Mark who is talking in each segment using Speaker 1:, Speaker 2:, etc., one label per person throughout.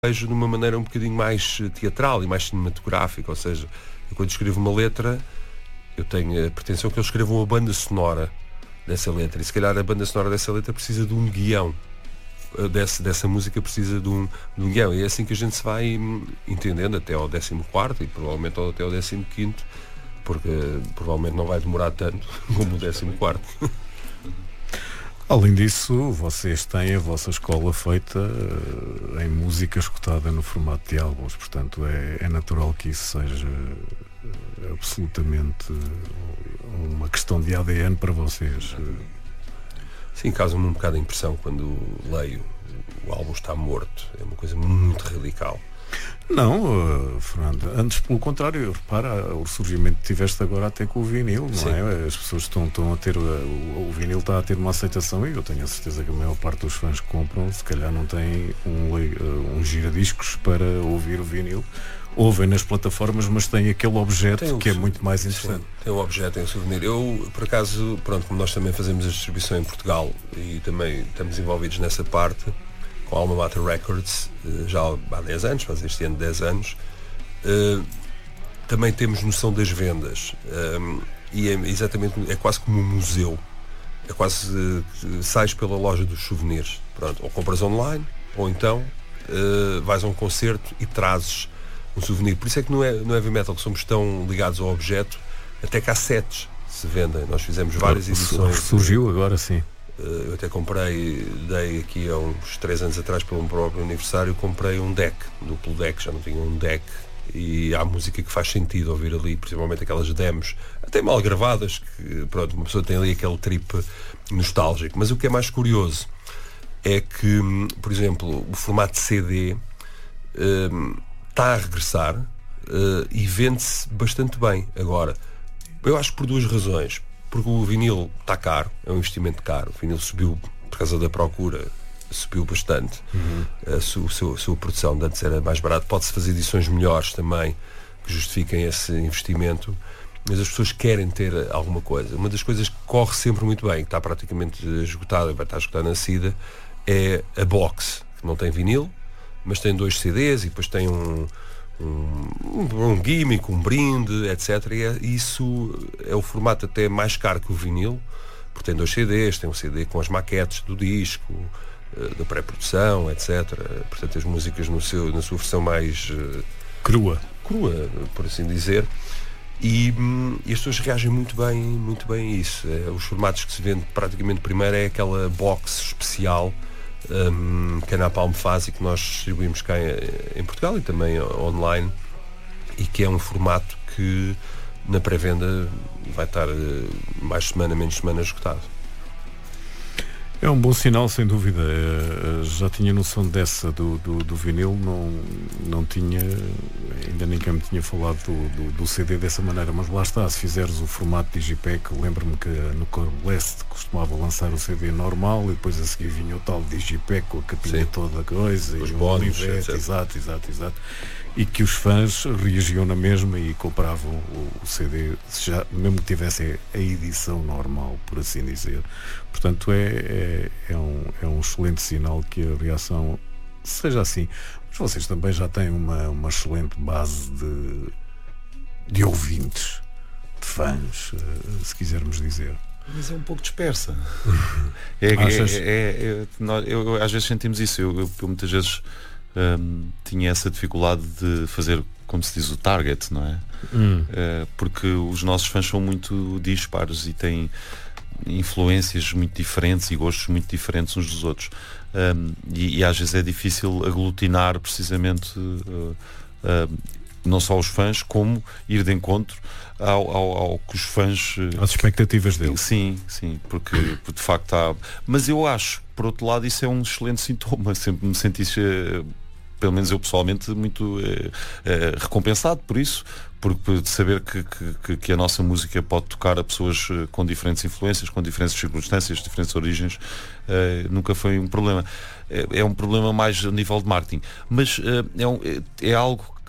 Speaker 1: vejo de uma maneira um bocadinho mais teatral e mais cinematográfica, ou seja, eu quando escrevo uma letra, eu tenho a pretensão que eles escrevam a banda sonora dessa letra, e se calhar a banda sonora dessa letra precisa de um guião, dessa música precisa de um guião, e é assim que a gente se vai entendendo até ao 14º e provavelmente até ao 15º, porque provavelmente não vai demorar tanto como o 14º.
Speaker 2: Além disso, vocês têm a vossa escola feita em música escutada no formato de álbuns, portanto é natural que isso seja absolutamente uma questão de ADN para vocês.
Speaker 1: Sim, causa-me um bocado a impressão quando leio o álbum está morto, é uma coisa muito radical.
Speaker 2: Não, Fernando, antes pelo contrário, repara, o ressurgimento que tiveste agora até com o vinil, não
Speaker 1: Sim.
Speaker 2: é? As pessoas estão a ter, o vinil está a ter uma aceitação e eu tenho a certeza que a maior parte dos fãs que compram, se calhar não têm um giradiscos para ouvir o vinil. Ouvem nas plataformas, mas têm aquele objeto que é muito mais interessante.
Speaker 1: Sim, tem um objeto, tem um souvenir. Eu, por acaso, pronto, como nós também fazemos a distribuição em Portugal e também estamos envolvidos nessa parte, com a Alma Mater Records, já há 10 anos, faz este ano 10 anos, também temos noção das vendas, e é quase como um museu, é quase sais pela loja dos souvenirs, pronto, ou compras online, ou então vais a um concerto e trazes um souvenir. Por isso é que no Heavy Metal que somos tão ligados ao objeto, até cassetes se vendem, nós fizemos várias edições.
Speaker 2: Surgiu agora sim.
Speaker 1: Eu até dei aqui há uns 3 anos atrás, pelo meu próprio aniversário, comprei um deck, duplo deck, já não tinha um deck, e há música que faz sentido ouvir ali, principalmente aquelas demos, até mal gravadas, que pronto, uma pessoa tem ali aquele trip nostálgico. Mas o que é mais curioso é que, por exemplo, o formato de CD está a regressar e vende-se bastante bem agora. Eu acho que por duas razões. Porque o vinil está caro, é um investimento caro. O vinil subiu por causa da procura, subiu bastante. A sua produção de antes era mais barato. Pode-se fazer edições melhores também que justifiquem esse investimento, mas as pessoas querem ter alguma coisa. Uma das coisas que corre sempre muito bem, que está praticamente esgotada, vai estar esgotada na SIDA, é a box, que não tem vinil, mas tem 2 CDs e depois tem um gimmick, um brinde, etc. E isso é o formato até mais caro que o vinil, porque tem 2 CDs, tem um CD com as maquetes do disco, da pré-produção, etc. Portanto, as músicas na sua versão mais crua, por assim dizer. E as pessoas reagem muito bem a isso. Os formatos que se vende praticamente primeiro é aquela box especial que a Napalm faz e que nós distribuímos cá em Portugal e também online, e que é um formato que na pré-venda vai estar mais semana, menos semana esgotado.
Speaker 2: É um bom sinal, sem dúvida. Já tinha noção dessa do vinil, não tinha, ainda ninguém me tinha falado do CD dessa maneira, mas lá está, se fizeres o formato Digipack, lembro-me que no Blast costumava lançar o CD normal e depois a seguir vinha o tal Digipack com a capinha toda a coisa,
Speaker 1: os
Speaker 2: e
Speaker 1: bónus,
Speaker 2: exato, e que os fãs reagiam na mesma e compravam o CD, já, mesmo que tivessem a edição normal, por assim dizer. Portanto, é um excelente sinal que a reação seja assim. Mas vocês também já têm uma excelente base de ouvintes, de fãs, se quisermos dizer.
Speaker 3: Mas é um pouco dispersa.
Speaker 4: Eu, às vezes sentimos isso. Eu muitas vezes tinha essa dificuldade de fazer, como se diz, o target, não é? Porque os nossos fãs são muito dispares e têm influências muito diferentes e gostos muito diferentes uns dos outros, e às vezes é difícil aglutinar precisamente não só os fãs, como ir de encontro ao que os fãs,
Speaker 2: às expectativas deles.
Speaker 4: Sim, porque de facto há. Mas eu acho, por outro lado, isso é um excelente sintoma. Sempre me senti, pelo menos eu pessoalmente, muito recompensado por isso, porque de saber que a nossa música pode tocar a pessoas com diferentes influências, com diferentes circunstâncias, diferentes origens, nunca foi um problema. É um problema mais a nível de marketing, mas é algo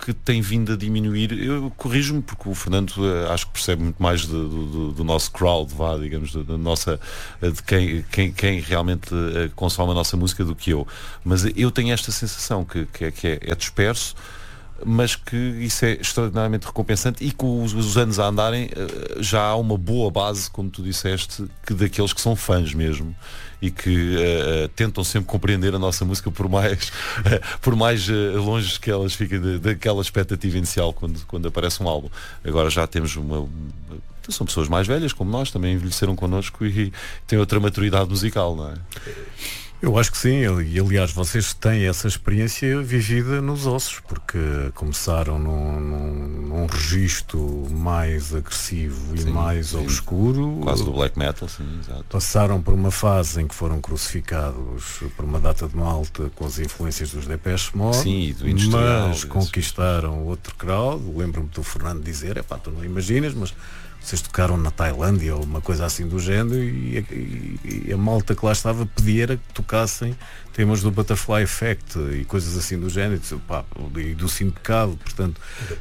Speaker 4: que tem vindo a diminuir. Eu corrijo-me porque o Fernando acho que percebe muito mais do nosso crowd, digamos, da nossa, de quem realmente consome a nossa música do que eu. Mas eu tenho esta sensação que é disperso, mas que isso é extraordinariamente recompensante, e com os anos a andarem já há uma boa base, como tu disseste, que daqueles que são fãs mesmo e que tentam sempre compreender a nossa música por mais longe que elas fiquem daquela expectativa inicial quando aparece um álbum. Agora já temos são pessoas mais velhas como nós, também envelheceram connosco e têm outra maturidade musical, não é?
Speaker 2: Eu acho que sim, e aliás vocês têm essa experiência vivida nos ossos, porque começaram num registro mais agressivo e mais obscuro.
Speaker 4: Quase do black metal, sim, exato.
Speaker 2: Passaram por uma fase em que foram crucificados por uma data de malta com as influências dos Depeche Mode,
Speaker 4: sim, e do industrial,
Speaker 2: mas conquistaram outro crowd. Lembro-me do Fernando dizer, tu não imaginas, mas vocês tocaram na Tailândia ou uma coisa assim do género e a malta que lá estava pedia que tocassem temas do Butterfly Effect e coisas assim do género e do Sim Pecado, portanto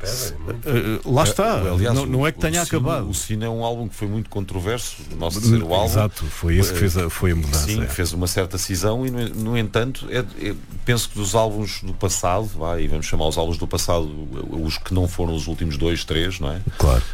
Speaker 2: lá está,
Speaker 4: aliás,
Speaker 2: não é que tenha acabado.
Speaker 4: O Sim é um álbum que foi muito controverso, o nosso terceiro álbum.
Speaker 2: Exato, foi esse que foi a mudança.
Speaker 4: Sim, fez uma certa cisão e no entanto penso que dos álbuns do passado, e vamos chamar os álbuns do passado os que não foram os últimos 2, 3, não é?
Speaker 2: Claro.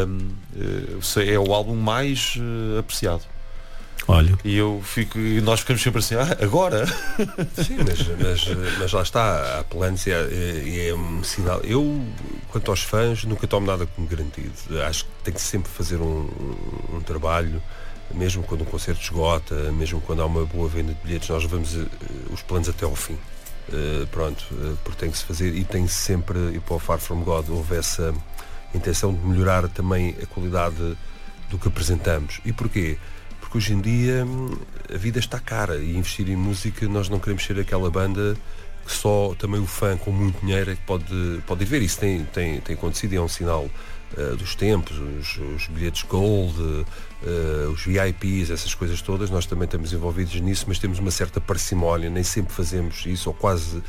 Speaker 4: É o álbum mais apreciado.
Speaker 2: Olha.
Speaker 4: E nós ficamos sempre assim, agora?
Speaker 1: Sim, mas lá está, a Planes é um sinal. Eu, quanto aos fãs, nunca tomo nada como garantido. Acho que tem que sempre fazer um trabalho, mesmo quando um concerto esgota, mesmo quando há uma boa venda de bilhetes, nós levamos os planos até ao fim. Porque tem que se fazer, e tem sempre, e para o Far From God houve essa intenção de melhorar também a qualidade do que apresentamos. E porquê? Porque hoje em dia a vida está cara e investir em música, nós não queremos ser aquela banda que só também o fã com muito dinheiro é que pode ir ver. Isso tem acontecido e é um sinal dos tempos, os bilhetes Gold, os VIPs, essas coisas todas. Nós também estamos envolvidos nisso, mas temos uma certa parcimónia, nem sempre fazemos isso, ou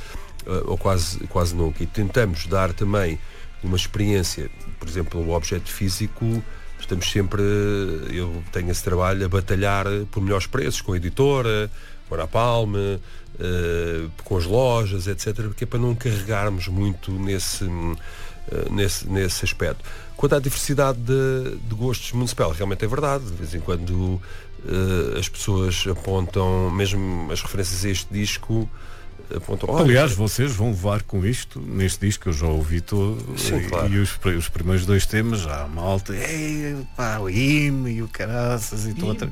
Speaker 1: quase nunca. E tentamos dar também uma experiência, por exemplo, o objeto físico. Estamos sempre, eu tenho esse trabalho, a batalhar por melhores preços, com a editora, com a Napalm, com as lojas, etc., porque é para não carregarmos muito nesse aspecto. Quanto à diversidade de gostos municipal, realmente é verdade. De vez em quando as pessoas apontam, mesmo as referências a este disco, apontam,
Speaker 2: aliás, vocês vão levar com isto neste disco, eu já ouvi todo.
Speaker 1: Sim, claro.
Speaker 2: E os primeiros 2 temas já a malta, o hino e o caraças e toda.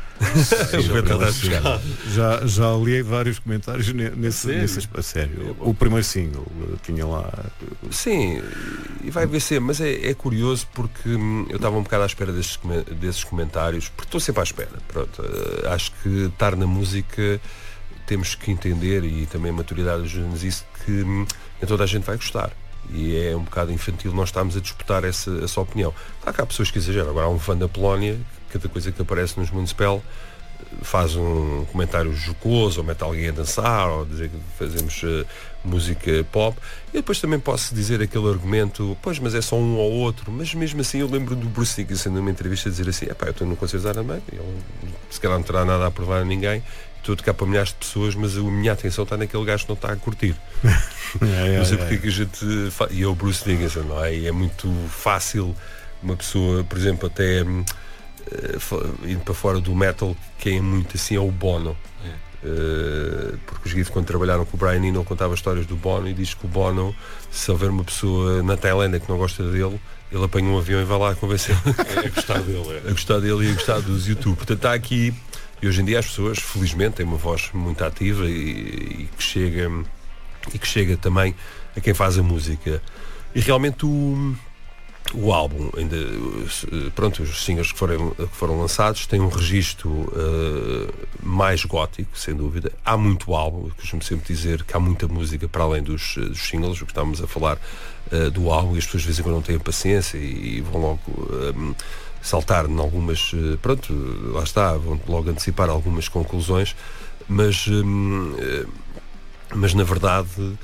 Speaker 2: Já li vários comentários nesse sério. O primeiro single tinha lá.
Speaker 1: Sim, e vai ver sempre, mas é curioso porque eu estava um bocado à espera desses comentários, porque estou sempre à espera. Pronto, acho que estar na música temos que entender, e também a maturidade dos isso, que nem toda a gente vai gostar. E é um bocado infantil nós estarmos a disputar essa opinião. Claro que há pessoas que exageram. Agora há um fã da Polónia, cada coisa que aparece nos Municipal faz um comentário jocoso, ou mete alguém a dançar, ou dizer que fazemos música pop. E depois também posso dizer aquele argumento, pois, mas é só um ou outro. Mas mesmo assim eu lembro do Bruce Dickinson numa entrevista dizer assim, eu estou num concerto de Iron Maiden, ele se calhar não terá nada a provar a ninguém, estou a tocar para milhares de pessoas, mas a minha atenção está naquele gajo que não está a curtir. Não sei porque que a gente e é o Bruce Dickinson, não é? E é muito fácil uma pessoa, por exemplo, até indo para fora do metal, quem é muito assim é o Bono. Porque os Gift, quando trabalharam com o Brian Eno, contava histórias do Bono e diz que o Bono, se houver uma pessoa na Tailândia que não gosta dele, ele apanha um avião e vai lá convencer
Speaker 4: a gostar dele.
Speaker 1: A gostar dele e a gostar dos YouTube. Portanto, está aqui. E hoje em dia as pessoas, felizmente, têm uma voz muito ativa e que chega também a quem faz a música. E realmente o álbum, ainda, pronto, os singles que foram lançados têm um registro mais gótico, sem dúvida. Há muito álbum, eu costumo sempre dizer que há muita música para além dos singles, o que estamos a falar do álbum, e as pessoas de vez em quando não têm paciência e vão logo saltar em algumas, pronto, lá está, vão logo antecipar algumas conclusões, mas na verdade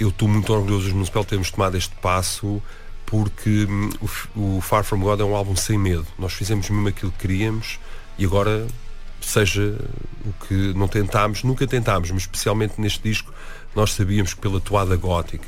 Speaker 1: eu estou muito orgulhoso dos Municipal termos tomado este passo, porque o Far From God é um álbum sem medo. Nós fizemos mesmo aquilo que queríamos e agora, seja o que não tentámos, nunca tentámos, mas especialmente neste disco, nós sabíamos que pela toada gótica